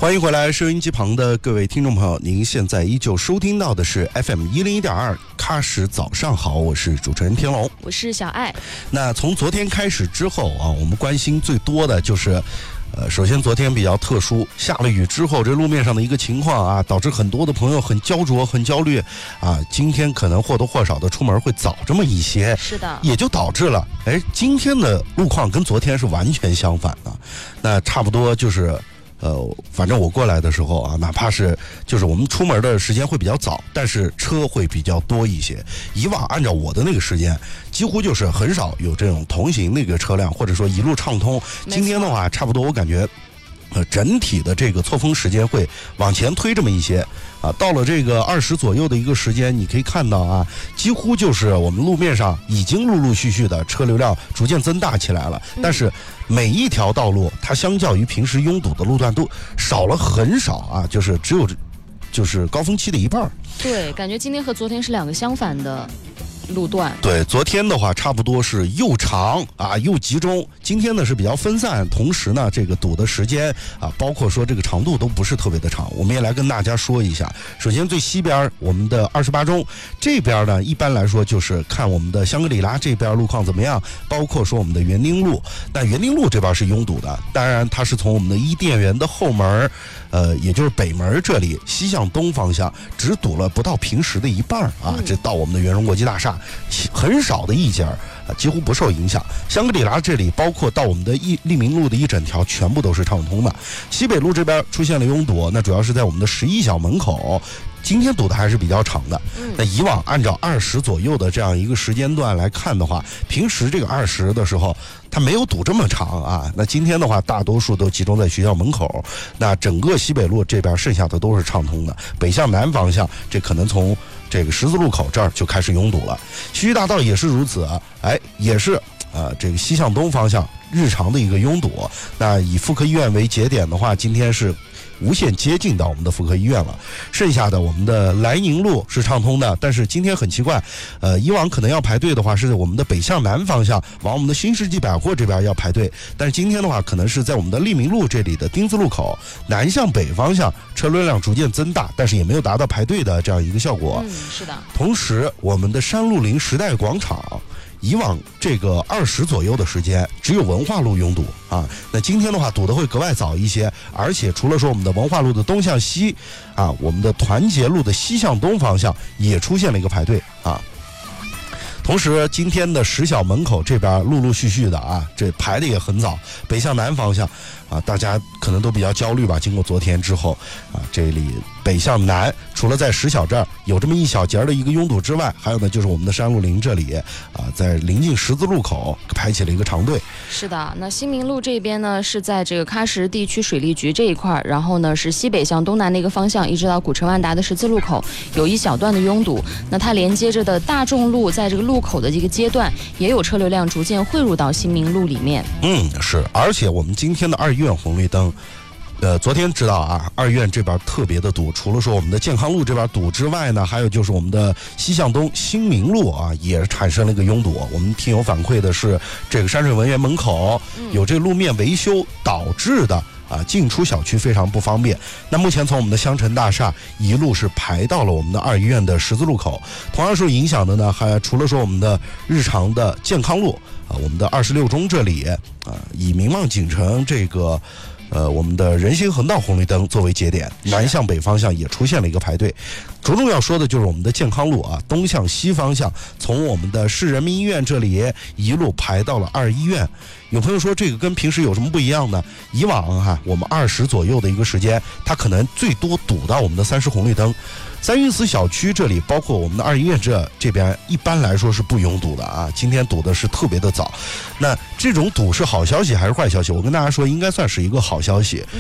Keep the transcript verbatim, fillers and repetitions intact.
欢迎回来，收音机旁的各位听众朋友，您现在依旧收听到的是 F M 一零一点二喀什早上好，我是主持人天龙， 我是小爱。 那从昨天开始之后啊，我们关心最多的就是。呃，首先昨天比较特殊，下了雨之后，这路面上的一个情况啊，导致很多的朋友很焦灼、很焦虑啊。今天可能或多或少的出门会早这么一些， 是的， 也就导致了，哎，今天的路况跟昨天是完全相反的。那差不多就是。呃，反正我过来的时候啊，哪怕是就是我们出门的时间会比较早，但是车会比较多一些。以往按照我的那个时间，几乎就是很少有这种同行那个车辆，或者说一路畅通。今天的话，差不多我感觉。呃，整体的这个错峰时间会往前推这么一些啊，到了这个二十左右的一个时间，你可以看到啊，几乎就是我们路面上已经陆陆续续的车流量逐渐增大起来了，但是每一条道路它相较于平时拥堵的路段都少了很少啊，就是只有就是高峰期的一半。 对，感觉今天和昨天是两个相反的路段。 对，昨天的话差不多是又长啊又集中，今天呢是比较分散，同时呢这个堵的时间啊，包括说这个长度都不是特别的长。我们也来跟大家说一下，首先最西边我们的二十八中这边呢，一般来说就是看我们的香格里拉这边路况怎么样，包括说我们的园丁路。那园丁路这边是拥堵的，当然它是从我们的伊甸园的后门，呃，也就是北门这里西向东方向，只堵了不到平时的一半啊，这到我们的圆融国际大厦。很少的一家啊，几乎不受影响。香格里拉这里，包括到我们的一利民路的一整条，全部都是畅通的。西北路这边出现了拥堵，那主要是在我们的十一小门口。今天堵的还是比较长的。那以往按照二十左右的这样一个时间段来看的话，平时这个二十的时候，它没有堵这么长啊。那今天的话，大多数都集中在学校门口。那整个西北路这边剩下的都是畅通的。北向南方向，这可能从这个十字路口这儿就开始拥堵了。西域大道也是如此，哎，也是呃这个西向东方向日常的一个拥堵。那以妇科医院为节点的话，今天是无限接近到我们的妇科医院了。剩下的我们的莱宁路是畅通的，但是今天很奇怪，呃，以往可能要排队的话是我们的北向南方向往我们的新世纪百货这边要排队，但是今天的话可能是在我们的利民路这里的丁字路口南向北方向车流量逐渐增大，但是也没有达到排队的这样一个效果。 嗯，是的。同时，我们的山路林时代广场。以往这个二十左右的时间，只有文化路拥堵啊。那今天的话，堵得会格外早一些，而且除了说我们的文化路的东向西啊，我们的团结路的西向东方向也出现了一个排队啊。同时，今天的十小门口这边陆陆续续的啊，这排的也很早。北向南方向啊，大家可能都比较焦虑吧。经过昨天之后啊，这里北向南除了在十小这儿有这么一小节的一个拥堵之外，还有呢就是我们的山路林这里啊，在临近十字路口排起了一个长队。 是的，那新民路这边呢是在这个喀什地区水利局这一块，然后呢是西北向东南的一个方向，一直到古城万达的十字路口有一小段的拥堵。那它连接着的大众路在这个路口的这个阶段也有车流量逐渐汇入到新民路里面。 嗯，是，而且我们今天的二医院红绿灯。呃，昨天知道啊，二院这边特别的堵，除了说我们的健康路这边堵之外呢，还有就是我们的西向东新民路啊，也产生了一个拥堵。我们听友反馈的是，这个山水文园门口有这个路面维修导致的啊，进出小区非常不方便。那目前从我们的香城大厦一路是排到了我们的二医院的十字路口，同样受影响的呢，还除了说我们的日常的健康路啊，我们的二十六中这里啊，以民望锦城这个。呃，我们的人行横道红绿灯作为节点，南向北方向也出现了一个排队。着重要说的就是我们的健康路啊，东向西方向，从我们的市人民医院这里一路排到了二医院。有朋友说这个跟平时有什么不一样呢？以往哈、啊，我们二十左右的一个时间，它可能最多堵到我们的三十红绿灯。三运寺小区这里，包括我们的二医院这这边，一般来说是不拥堵的啊。今天堵的是特别的早。那这种堵是好消息还是坏消息？我跟大家说，应该算是一个好消息。